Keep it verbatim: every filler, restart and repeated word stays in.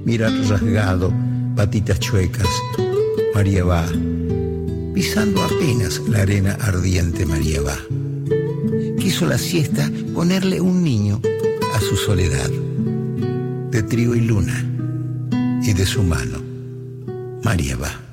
mirar rasgado, patitas chuecas. María va, pisando apenas la arena ardiente. María va. Quiso la siesta ponerle un niño a su soledad, de trigo y luna, y de su mano María va.